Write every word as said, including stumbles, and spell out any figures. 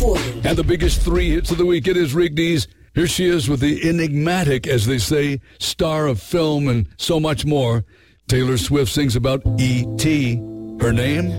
forty. And the biggest three hits of the week, it is Rigby's. Here she is with the enigmatic, as they say, star of film and so much more. Taylor Swift sings about E T Her name?